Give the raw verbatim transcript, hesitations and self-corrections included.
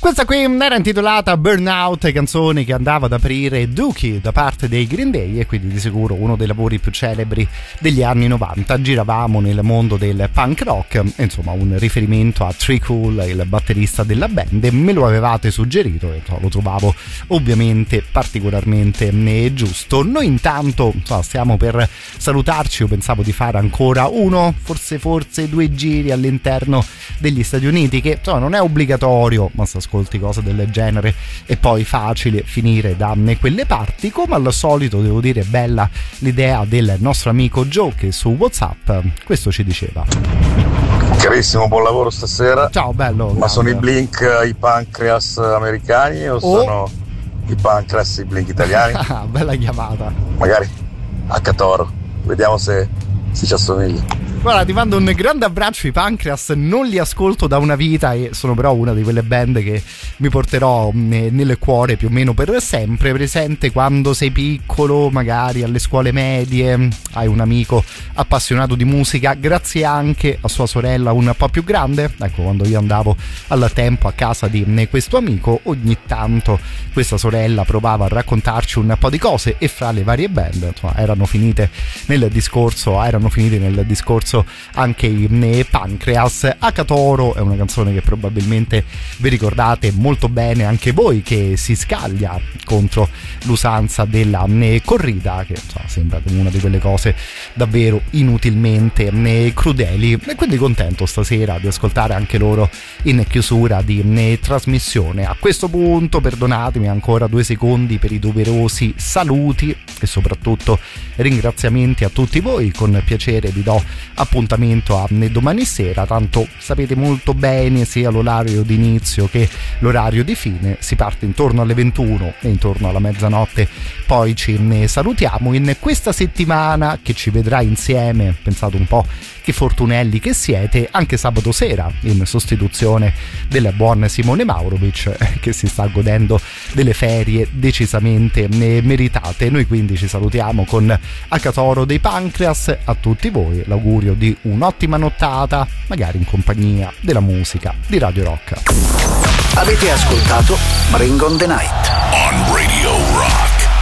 Questa qui era intitolata Burnout, canzone che andava ad aprire Dookie da parte dei Green Day, e quindi di sicuro uno dei lavori più celebri degli anni novanta. Giravamo nel mondo del punk rock, insomma un riferimento a Tree Cool, il batterista della band, me lo avevate suggerito e lo trovavo ovviamente particolarmente giusto. Noi intanto insomma, stiamo per salutarci. Io pensavo di fare ancora uno, forse forse due giri all'interno degli Stati Uniti, che insomma non è obbligatorio, ma se ascolti cose del genere è poi facile finire da quelle parti. Come al solito devo dire bella l'idea del nostro amico Joe, che su WhatsApp questo ci diceva: carissimo, buon lavoro stasera. Ciao, bello. Ma grande. Sono i Blink i Pancreas americani o oh. sono i Pancreas i Blink italiani? Bella chiamata. Magari H Toro, vediamo se, se ci assomiglia. Guarda, ti mando un grande abbraccio. I Pancreas non li ascolto da una vita e sono però una di quelle band che mi porterò nel cuore più o meno per sempre. Presente quando sei piccolo, magari alle scuole medie, hai un amico appassionato di musica, grazie anche a sua sorella un po' più grande. Ecco, quando io andavo al tempo a casa di questo amico, ogni tanto questa sorella provava a raccontarci un po' di cose, e fra le varie band insomma, erano finite nel discorso erano finite nel discorso anche i Pancreas. H Toro è una canzone che probabilmente vi ricordate molto bene anche voi, che si scaglia contro l'usanza della corrida, che insomma, sembra una di quelle cose davvero inutilmente crudeli, e quindi contento stasera di ascoltare anche loro in chiusura di trasmissione. A questo punto perdonatemi ancora due secondi per i doverosi saluti e soprattutto ringraziamenti a tutti voi. Con piacere vi do appuntamento a domani sera, tanto sapete molto bene sia l'orario di inizio che l'orario di fine. Si parte intorno alle ventuno e intorno alla mezzanotte poi ci ne salutiamo. In questa settimana che ci vedrà insieme, pensate un po' che fortunelli che siete, anche sabato sera in sostituzione del buon Simone Maurovic, che si sta godendo delle ferie decisamente meritate. Noi quindi ci salutiamo con H Toro dei Pancreas. A tutti voi l'augurio di un'ottima nottata, magari in compagnia della musica di Radio Rock. Avete ascoltato Bring on the Night on Radio Rock.